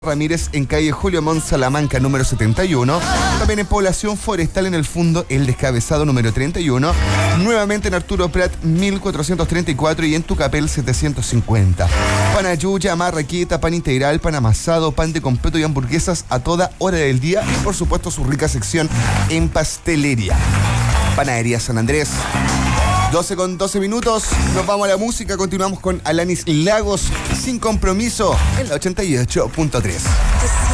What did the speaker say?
Ramírez en calle Julio Montt Salamanca número 71, también en Población Forestal en el Fundo El Descabezado número 31, nuevamente en Arturo Prat 1434 y en Tucapel 750. Pan ayuya, marraqueta, pan integral, pan amasado, pan de completo y hamburguesas a toda hora del día y por supuesto su rica sección en pastelería. Panadería San Andrés. 12:12 minutos, nos vamos a la música, continuamos con Alanis Lagos, Sin Compromiso, en la 88.3.